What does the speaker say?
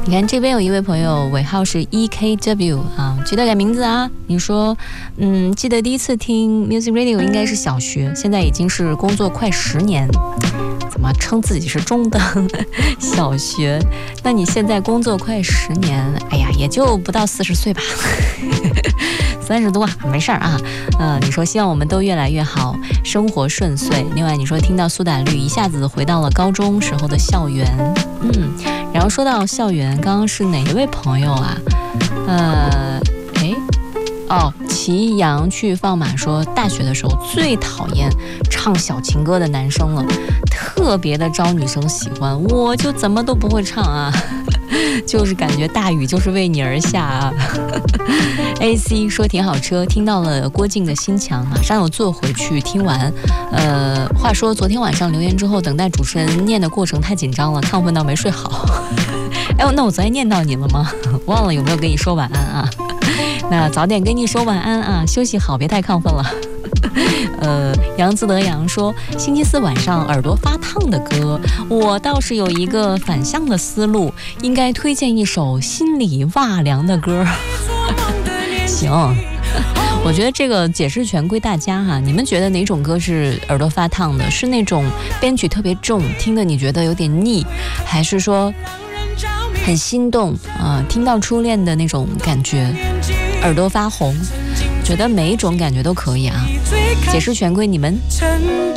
你看这边有一位朋友尾号是 EKW 啊，记得改名字啊。你说记得第一次听 Music Radio 应该是小学，现在已经是工作快10年，怎么称自己是中等小学？那你现在工作快10年，哎呀也就不到40岁吧30多没事儿啊。你说希望我们都越来越好，生活顺遂。另外你说听到苏打绿一下子回到了高中时候的校园。然后说到校园，刚刚是哪一位朋友啊？祁阳去放马说大学的时候最讨厌唱小情歌的男生了，特别的招女生喜欢，我就怎么都不会唱啊就是感觉大雨就是为你而下啊AC 说停好车，听到了郭靖的心墙，马上有坐回去听完。话说昨天晚上留言之后，等待主持人念的过程太紧张了，亢奋到没睡好那我昨天念到你了吗？忘了有没有跟你说晚安啊？那早点跟你说晚安啊，休息好，别太亢奋了杨自德阳说星期四晚上耳朵发烫的歌，我倒是有一个反向的思路，应该推荐一首心里哇凉的歌行，我觉得这个解释权归大家哈。你们觉得哪种歌是耳朵发烫的？是那种编曲特别重，听得你觉得有点腻，还是说很心动听到初恋的那种感觉耳朵发红？觉得每一种感觉都可以啊，解释权归你们。